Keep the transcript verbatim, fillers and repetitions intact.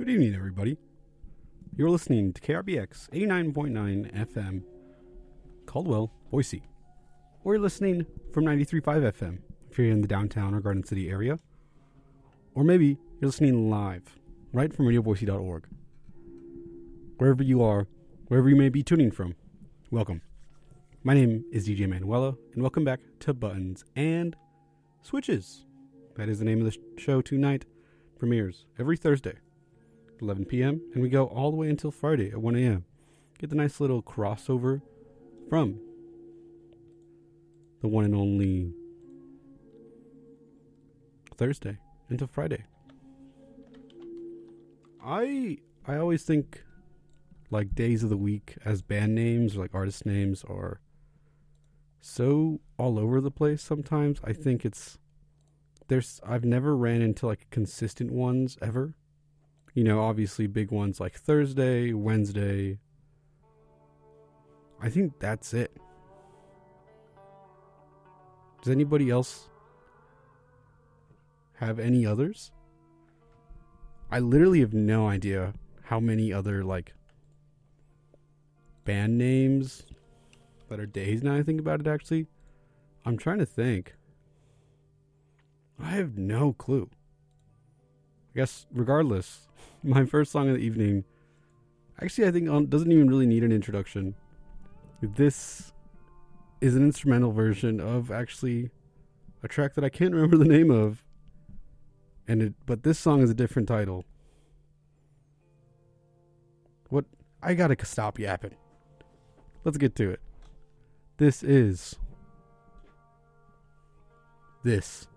Good evening, everybody. You're listening to K R B X eighty-nine point nine F M, Caldwell, Boise. Or you're listening from ninety-three point five F M if you're in the downtown or Garden City area. Or maybe you're listening live, right from radio boise dot org. Wherever you are, wherever you may be tuning from, welcome. My name is D J Manuela, and welcome back to Buttons and Switches. That is the name of the show tonight. Premieres every Thursday, eleven p.m., and we go all the way until Friday at one a.m. Get the nice little crossover from the one and only Thursday into Friday. I I always think like days of the week as band names or like artist names are so all over the place sometimes. I think it's there's I've never ran into like consistent ones ever. You know, obviously big ones like Thursday, Wednesday. I think that's it. Does anybody else have any others? I literally have no idea how many other like band names that are days now I think about it actually. I'm trying to think. I have no clue. I guess regardless, my first song of the evening, actually I think um, doesn't even really need an introduction. This is an instrumental version of actually a track that I can't remember the name of, and it, but this song is a different title. What? I gotta stop yapping. Let's get to it. This is this.